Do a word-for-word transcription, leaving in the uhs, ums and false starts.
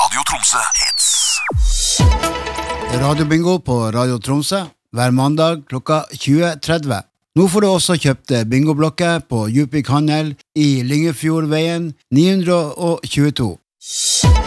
Radio Tromsø Hits. Radiobingo på Radio Tromsø hver mandag klokka tjue tretti. Nå får du også kjøpt bingoblokker på Djupvik Handel i Lyngefjordveien ni hundre tjueto.